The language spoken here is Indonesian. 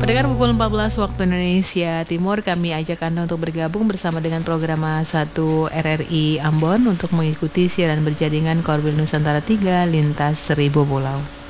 Pendengar pukul 14 waktu Indonesia Timur, kami ajak Anda untuk bergabung bersama dengan program 1 RRI Ambon untuk mengikuti siaran berjaringan Korbel Nusantara 3 lintas 1000 pulau.